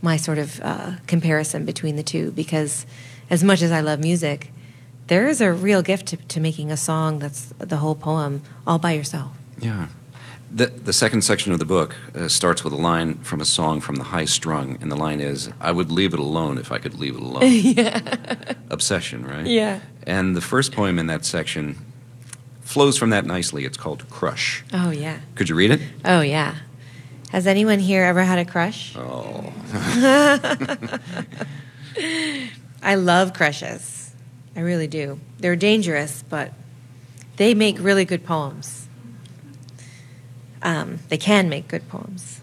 my sort of comparison between the two, because as much as I love music, there is a real gift to making a song that's the whole poem all by yourself. Yeah. The second section of the book starts with a line from a song from The High Strung, and the line is, "I would leave it alone if I could leave it alone." Yeah. Obsession, right? Yeah. And the first poem in that section flows from that nicely. It's called Crush. Oh, yeah. Could you read it? Oh, yeah. Has anyone here ever had a crush? Oh. I love crushes. I really do. They're dangerous, but they make really good poems. They can make good poems.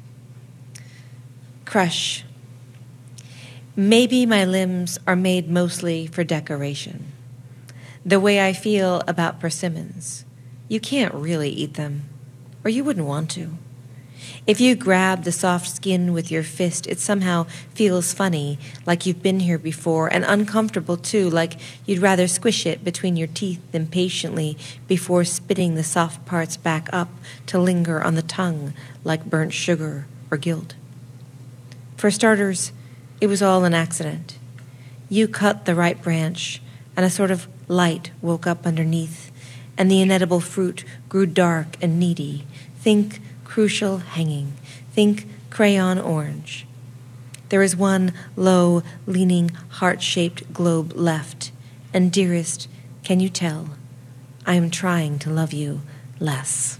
Crush. Maybe my limbs are made mostly for decoration. The way I feel about persimmons. You can't really eat them, or you wouldn't want to. If you grab the soft skin with your fist, it somehow feels funny, like you've been here before, and uncomfortable too, like you'd rather squish it between your teeth impatiently before spitting the soft parts back up to linger on the tongue like burnt sugar or guilt. For starters, it was all an accident. You cut the right branch, and a sort of light woke up underneath, and the inedible fruit grew dark and needy. Think crucial hanging. Think crayon orange. There is one low, leaning, heart-shaped globe left. And dearest, can you tell? I am trying to love you less.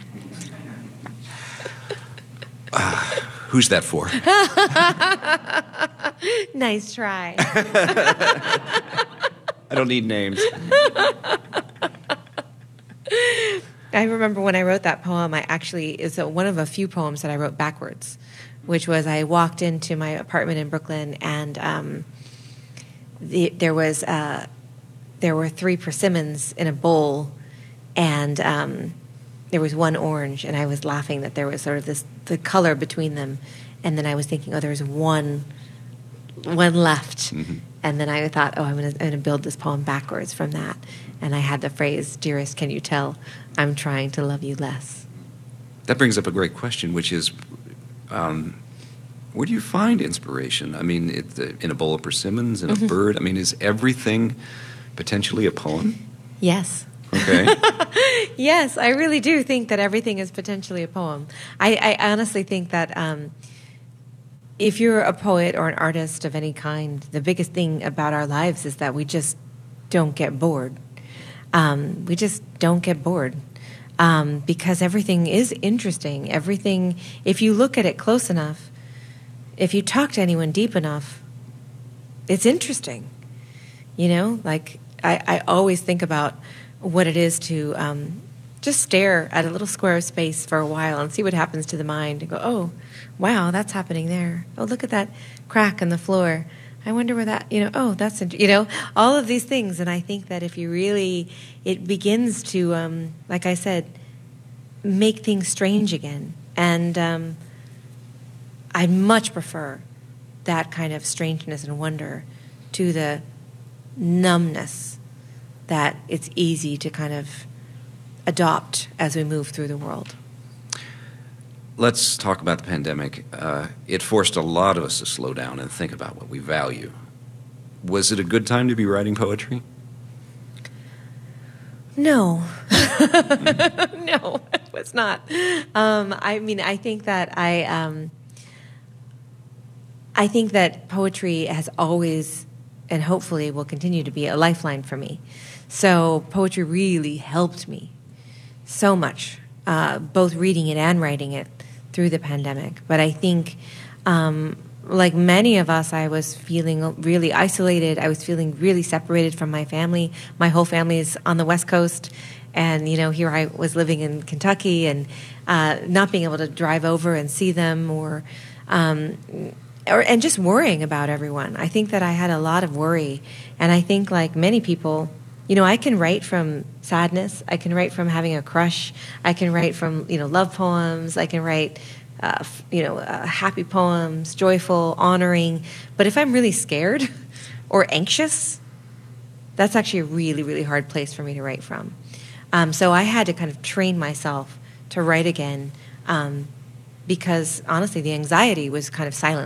Who's that for? Nice try. I don't need names. I remember when I wrote that poem, it's one of a few poems that I wrote backwards, which was I walked into my apartment in Brooklyn, and there were 3 persimmons in a bowl, and there was one orange, and I was laughing that there was sort of the color between them, and then I was thinking, oh, there's one left. Mm-hmm. And then I thought, I'm going to build this poem backwards from that. And I had the phrase, dearest, can you tell I'm trying to love you less? That brings up a great question, which is, where do you find inspiration? I mean, in a bowl of persimmons, in a bird? I mean, is everything potentially a poem? Yes. Okay. Yes, I really do think that everything is potentially a poem. I honestly think that if you're a poet or an artist of any kind, the biggest thing about our lives is that we just don't get bored. We just don't get bored because everything is interesting. Everything, if you look at it close enough, if you talk to anyone deep enough, it's interesting. You know, like I always think about what it is to just stare at a little square of space for a while and see what happens to the mind and go, oh, wow, that's happening there. Oh, look at that crack in the floor. I wonder where that, oh, that's, all of these things. And I think that if you really, it begins to, like I said, make things strange again. And I much prefer that kind of strangeness and wonder to the numbness that it's easy to kind of adopt as we move through the world. Let's talk about the pandemic. It forced a lot of us to slow down and think about what we value. Was it a good time to be writing poetry? No. No, it was not. I think that I think that poetry has always, and hopefully will continue to be, a lifeline for me. So poetry really helped me so much, both reading it and writing it through the pandemic. But I think, like many of us, I was feeling really isolated. I was feeling really separated from my family. My whole family is on the West Coast, and here I was living in Kentucky, and not being able to drive over and see them, and just worrying about everyone. I think that I had a lot of worry, and I think, like many people, I can write from sadness. I can write from having a crush. I can write from, love poems. I can write, happy poems, joyful, honoring. But if I'm really scared or anxious, that's actually a really, really hard place for me to write from. So I had to kind of train myself to write again because, honestly, the anxiety was kind of silent.